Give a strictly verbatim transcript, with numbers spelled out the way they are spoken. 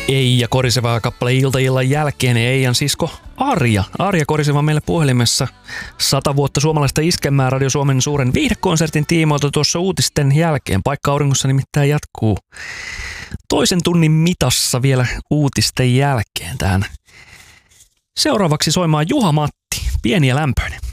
Eija Koriseva kappale iltaillan jälkeen. Eijan sisko Arja. Arja Koriseva meille puhelimessa. Sata vuotta suomalaista iskemää Radio Suomen suuren viihdekonsertin tiimoilta tuossa uutisten jälkeen. Paikka auringossa nimittäin jatkuu toisen tunnin mitassa vielä uutisten jälkeen tähän. Seuraavaksi soimaan Juha Matti, Pieni ja lämpöinen.